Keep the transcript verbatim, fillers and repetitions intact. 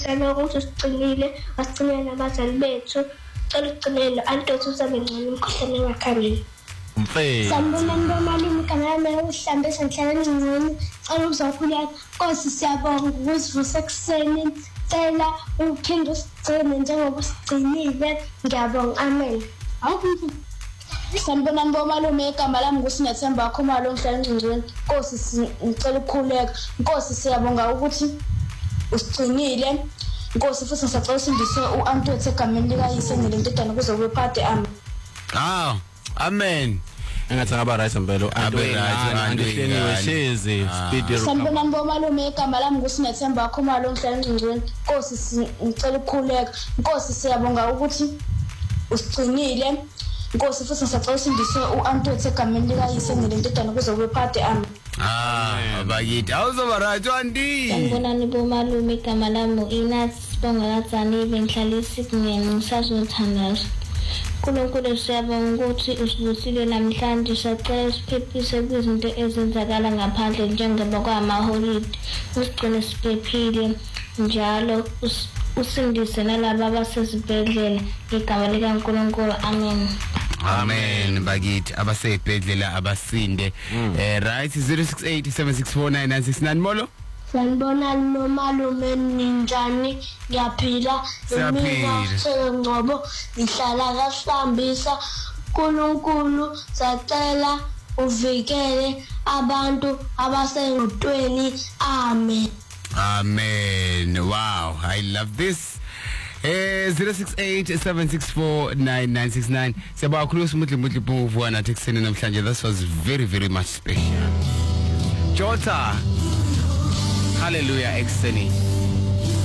sicela ukuthi siqinile asigcinele nabazali bethu cela uqinile antothi uzabe ngcono umkhuhlane emakhanda Mfethu sanibonani bomalume igama lami uhlambisa ngihlala ngingcono cela uzokhuleka Nkosi siyabonga ukusivusa ekseni cela uphinde usigcine njengoba usigcinile ngiyabonga amen awukho sanibonani bomalume igama lami nguSinathemba Khumalo ngihlala ngingcono Nkosi ngicela ukukhuleka Nkosi siyabonga ukuthi usigcinile Nkosi futhi ngisacela usindise uAntwethu egameni likayise nelentodana kuze kube phade ami ah amen engathi ngaba right impela Andweni shezi speed sanibonani bomalume igama lami nguSinathemba Khumalo ngihlala ngingcono Nkosi ngicela ukukhuleka Nkosi siyabonga ukuthi usigcinile Nkosi futhi ngisacela usindise uAntwethu egameni likayise nelentodana kuze kube phade ami ah bakithi awuzoba right andi sanibonani bomalume igama lami uInath Sibonga kaZani bengihlala eSydney ngisazothandaza uNkulunkulu siyabonga ukuthi usivusile namhlanje sicela siphephise kwizinto ezenzakala ngaphandle njengoba kwamaholide usigcine siphephile njalo usindise nalabo abasezibhedlela igama likaNkulunkulu amen amen bakithi abasebhedlela abasinde eh right zero six eight seven six four nine nine six nine molo sanibonani nomalume ninjani ngiyaphila mina sengcobo ngihlala kahlambisa uNkulunkulu sacela uvikele abantu abasengqotweni amen amen wow I love this eh zero six eight seven six four nine nine six nine siyabonga khulu simudli mudli move nathi kuseni namhlanje this was very very much special Jota Hallelujah ekseni